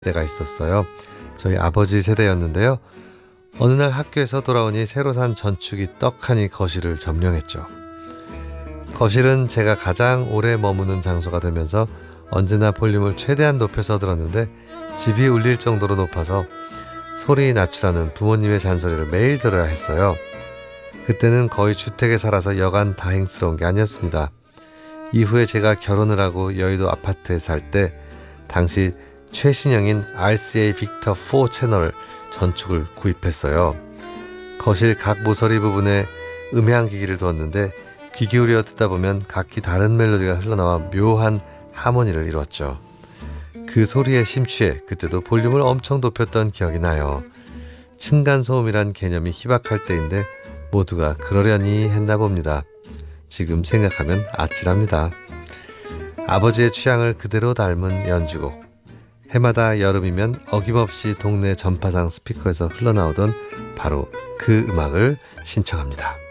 때가 있었어요. 저희 아버지 세대였는데요. 어느 날 학교에서 돌아오니 새로 산 전축이 떡하니 거실을 점령했죠. 거실은 제가 가장 오래 머무는 장소가 되면서 언제나 볼륨을 최대한 높여서 들었는데 집이 울릴 정도로 높아서 소리 낮추라는 부모님의 잔소리를 매일 들어야 했어요. 그때는 거의 주택에 살아서 여간 다행스러운 게 아니었습니다. 이후에 제가 결혼을 하고 여의도 아파트에 살 때 당시 최신형인 RCA 빅터 4 채널 전축을 구입했어요. 거실 각 모서리 부분에 음향기기를 두었는데 귀 기울여 듣다 보면 각기 다른 멜로디가 흘러나와 묘한 하모니를 이뤘죠. 그 소리에 심취해 그때도 볼륨을 엄청 높였던 기억이 나요. 층간소음이란 개념이 희박할 때인데 모두가 그러려니 했나 봅니다. 지금 생각하면 아찔합니다. 아버지의 취향을 그대로 닮은 연주곡. 해마다 여름이면 어김없이 동네 전파상 스피커에서 흘러나오던 바로 그 음악을 신청합니다.